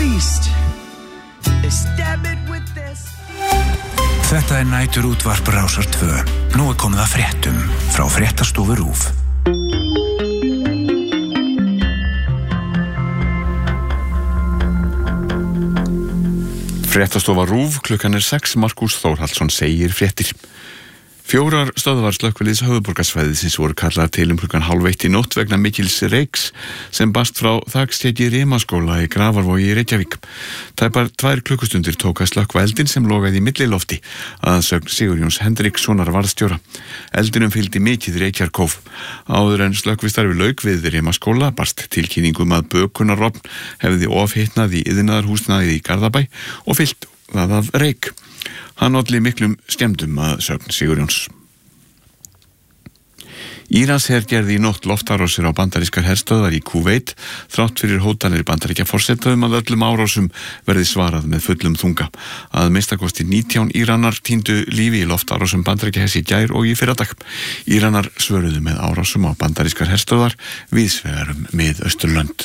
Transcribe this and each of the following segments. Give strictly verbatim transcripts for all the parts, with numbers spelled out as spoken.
feast. They stab it with this. Þetta er nætur útvarp Rásar tvö. Nú er komið að fréttum frá fréttastofu RÚV. Fréttastofa RÚV, klukkan er sex, Markús Þórhallsson segir fréttir. Fjórar stöðvar slökkviliðs höfuðborgarsvæðisins voru kallaðar til um klukkan hálf eitt í nótt vegna mikils reyks sem barst frá þakstjeki Rimaskóla í Grafarvogi í Reykjavík. Tæpar tvær klukkustundir tók að slökkva eldinn sem logaði í millilofti að sögn Sigurjóns Hendrikssonar varðstjóra. Eldinum fylgdi mikið reykjarkóf. Áður en slökkvistarfi lauk við Rimaskóla barst tilkynningum að bökunarofn hefði ofhitnað í iðnaðarhúsnæðið í Garðabæ og fyllt það af reyk. Hann olli miklum skemmdum að sögn Sigurjóns. Íransher gerði í nótt loftárásir á bandarískar herstöðvar í Kúveit þrátt fyrir hótanir Bandaríkjaforseta um að öllum árásum verði svarað með fullum þunga. Að minnstakosti nítján Íranar týndu lífi í loftárásum Bandaríkjahers í gær og í fyrradag. Íranar svöruðu með árásum á bandarískar herstöðvar víðs vegar um Mið-Austurlönd.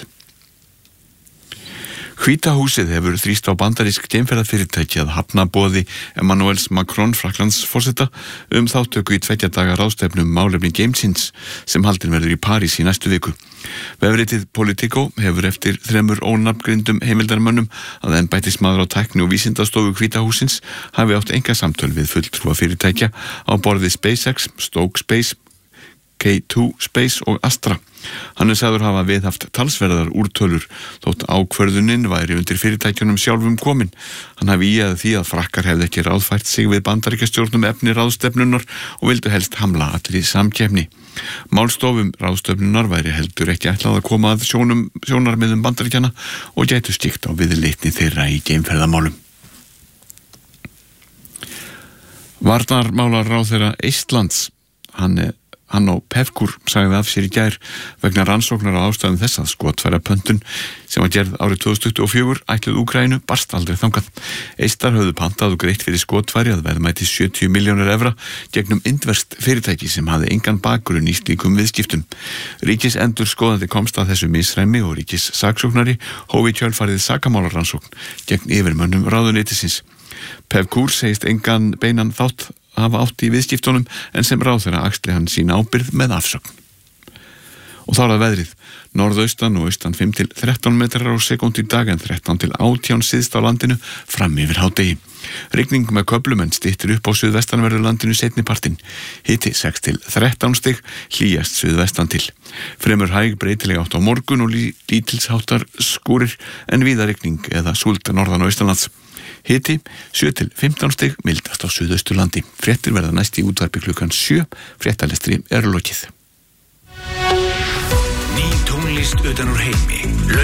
Hvíta húsið hefur þrýst á bandarísk geimferðafyrirtæki að hafna boði Emmanuel Macron Frakklandsforseta um þáttöku í tveggja daga ráðstefnu um málefni geimsins sem haldin verður í París í næstu viku. Vefritið Politico hefur eftir þremur ónafngreindum heimildarmönnum að embættismaður á tækni og vísindastofu Hvíta hússins hafi átt einkasamtöl við fulltrúa fyrirtækja á borði SpaceX, Stoke Space, K tvö Space og Astra. Hann er sagður hafa viðhaft talsverðar úrtölur þótt ákvörðunin væri undir fyrirtækjunum sjálfum komin. Hann hafi í að því að Frakkar hefði ekki ráðfært sig við Bandaríkjastjórnum efni ráðstefnunar og vildu helst hamla allri samkeppni. Málstofum ráðstefnunar væri heldur ekki ætlað að koma að sjónum, sjónarmiðum Bandaríkjana og gætu stíkt á viðleitni þeirra í geimferðamálum. Varnarmálaráðherra Eistlands, hann er Hann og Pevkur sagði af sér í gær vegna rannsóknar á ástæðum þess að skotfærapöntun sem var gerð árið tvö þúsund tuttugu og fjögur ætluð Úkraínu barst aldrei þangað. Eistar höfðu pantað og greitt fyrir skotfæri að verðmæti sjötíu milljónir evra gegnum indverst fyrirtæki sem hafði engan bakgrunn í slíkum viðskiptum. Ríkisendurskoðandi komst að þessu misræmi og ríkissaksóknari hóf í kjölfarið sakamálarannsókn gegn yfirmönnum ráðuneytisins. Pevkur segist engan beinan þátt hafa átt í viðskiptunum en sem ráðherra axli hann sín ábyrgð með afsögn. Og þá er það veðrið. Norðaustan og austan fimm til þrettán metrar á sekúndu í dag en þrettán til átján syðst á landinu fram yfir hádegi. Rigning með köflum en styttir upp á suðvestanverðu landinu seinni partinn. Hiti sex til þrettán stig, hlýjast suðvestan til. Fremur hæg breytileg átt á morgun og lítilsháttar skúrir en víða rigning eða súld norðan og austanlands. Hiti sjö til fimmtán stig, mildast á Suðausturlandi. Fréttir verða næst í útvarpi klukkan sjö. Fréttalestri er lokið. Ný tónlist utan úr heimi.